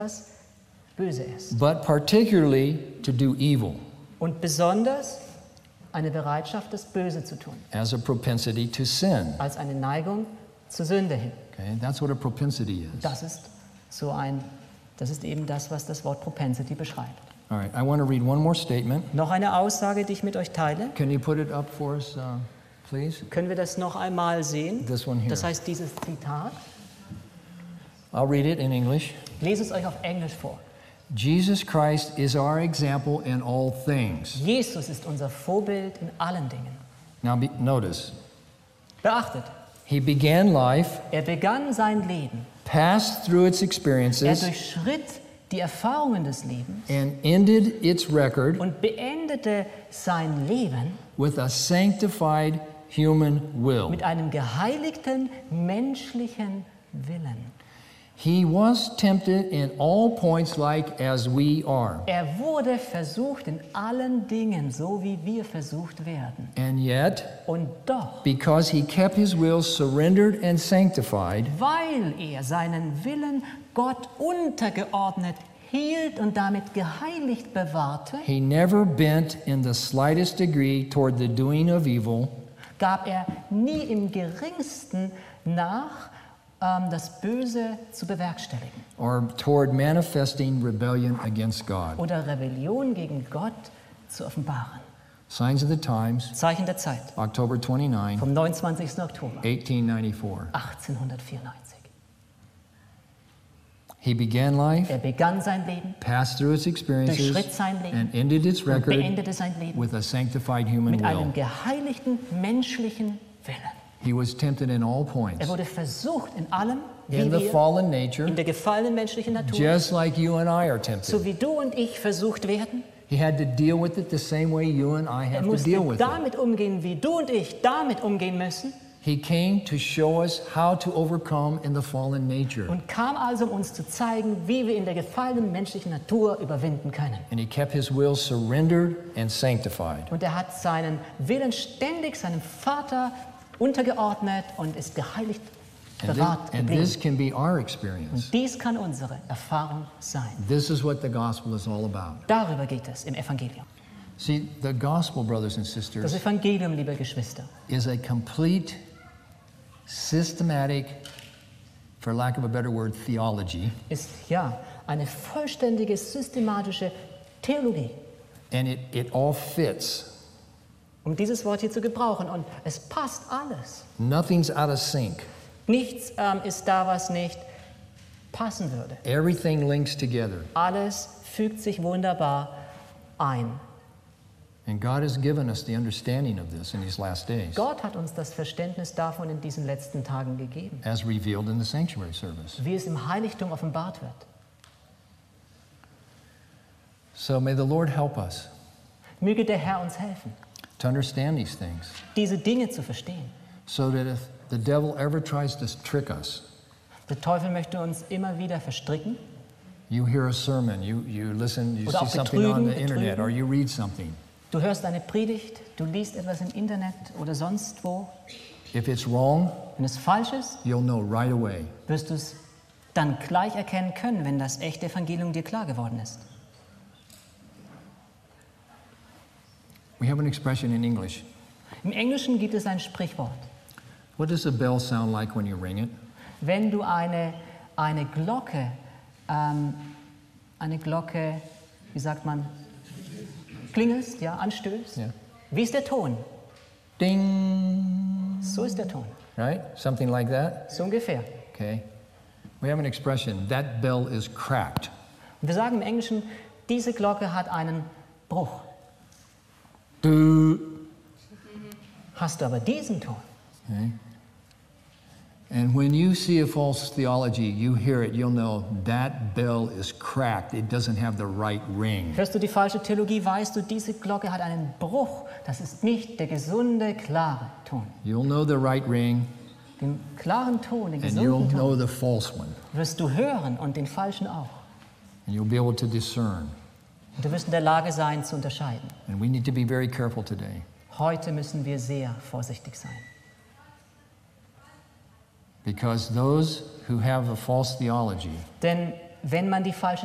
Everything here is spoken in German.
das Böse ist. but particularly to do evil Und besonders eine Bereitschaft, das Böse zu tun, as a propensity to sin. als eine Neigung zur Sünde hin. Okay, that's what a propensity is. Das ist eben das, was das Wort Propensity beschreibt. All right, I want to read one more statement. Noch eine Aussage, die ich mit euch teile. Can you put it up for us, please? Können wir das noch einmal sehen? This one here. Das heißt, dieses Zitat. I'll read it in English. Ich lese es euch auf Englisch vor. Jesus Christ is our example in all things. Jesus ist unser Vorbild in allen Dingen. Now notice, Beachtet, he began life, er begann sein Leben. passed through its Er experiences, durchschritt die Erfahrungen des Lebens and ended its record und beendete sein Leben with a sanctified human will. mit einem geheiligten menschlichen Willen. He was tempted in all points like as we are. Er wurde versucht in allen Dingen, so wie wir versucht werden. And yet, Und doch, because he kept his will surrendered and sanctified, weil er seinen Willen Gott untergeordnet hielt und damit geheiligt bewahrte, he never bent in the slightest degree toward the doing of evil, gab er nie im geringsten nach, das Böse zu bewerkstelligen or toward manifesting rebellion against God. oder Rebellion gegen Gott zu offenbaren. Signs of the Times, Zeichen der Zeit October 29, vom 29. Oktober 1894. 1894. He began life, Er begann sein Leben, passed through its experiences, durchschritt sein Leben and ended its und record beendete sein Leben with a sanctified human mit will. einem geheiligten menschlichen Willen. He was tempted in all points, Er wurde versucht in allem, wie in the wir, fallen nature, in der gefallenen menschlichen Natur, just like you and I are so tempted. wie du und ich versucht werden. He had to deal with it the same way you and I Er have to musste deal with it. damit umgehen, wie du und ich damit umgehen müssen He came to show us how to overcome in the fallen nature. und kam also, um uns zu zeigen, wie wir in der gefallenen menschlichen Natur überwinden können. And he kept his will surrendered and sanctified. Und er hat seinen Willen ständig seinem Vater untergeordnet und ist geheiligt bewahrt And geblieben. this can be our experience. Und dies kann unsere Erfahrung sein. This is what the gospel is all about. Darüber geht es im Evangelium. See, the gospel, brothers and Das sisters, Evangelium, liebe Geschwister, is a complete, systematic, for lack of a better word, theology. ist ja eine vollständige, systematische Theologie, And it all fits. um dieses Wort hier zu gebrauchen. Und es passt alles. Nothing's out of sync. Nichts ist da, was nicht passen würde. Everything links together. Alles fügt sich wunderbar ein. And God has given us the understanding of this in these last days, Gott hat uns das Verständnis davon in diesen letzten Tagen gegeben, as revealed in the sanctuary service. wie es im Heiligtum offenbart wird. So may the Lord help us Möge der Herr uns helfen, to understand these things, diese Dinge zu verstehen. so that if the devil ever tries to trick us, Der Teufel möchte uns immer wieder verstricken. you hear a sermon, you listen, you Oder see auch something on the betrügen. internet, or you read something. Du hörst eine Predigt, du liest etwas im Internet oder sonst wo. If it's wrong, Wenn es falsch ist, you'll know right away. wirst du es dann gleich erkennen können, wenn das echte Evangelium dir klar geworden ist. We have an expression in English. Im Englischen gibt es ein Sprichwort. What does a bell sound like when you ring it? Wenn du eine Glocke, wie sagt man, klingelst, ja, anstößt, Ja. wie ist der Ton? Ding, So ist der Ton, right? Something like that? so ungefähr. Okay. We have an expression, that bell is cracked. Und wir sagen im Englischen, diese Glocke hat einen Bruch. Do. Hast du aber diesen Ton, Okay. And when you see a false theology, you hear it, you'll know that bell is cracked. It doesn't have the right ring. hörst du die falsche Theologie, weißt du, diese Glocke hat einen Bruch. Das ist nicht der gesunde, klare Ton. You'll know the right ring, Den klaren Ton, den and you'll gesunden know Ton the false one. wirst du hören und den falschen auch. And you'll be able to discern. Und du wirst in der Lage sein, zu unterscheiden. And we need to be very careful today, Heute müssen wir sehr vorsichtig sein. because those who have a false theology Denn wenn man die falsche